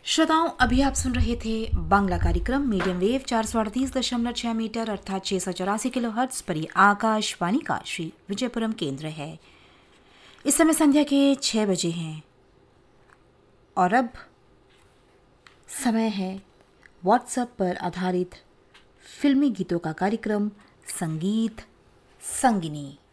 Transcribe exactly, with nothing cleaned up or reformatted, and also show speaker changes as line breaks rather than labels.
श्रोताओं, अभी आप सुन रहे थे बांग्ला कार्यक्रम मीडियम वेव चार सौ अड़तीस दशमलव छह मीटर अर्थात छह सौ चौरासी किलो हर्ट्स पर। ये आकाशवाणी का श्री विजयपुरम केंद्र है। इस समय संध्या के छह बजे हैं और अब समय है व्हाट्सएप पर आधारित फिल्मी गीतों का कार्यक्रम संगीत संगिनी।